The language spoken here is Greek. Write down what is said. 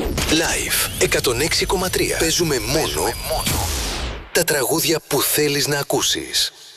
Live 106,3. Παίζουμε μόνο τα τραγούδια που θέλεις να ακούσεις.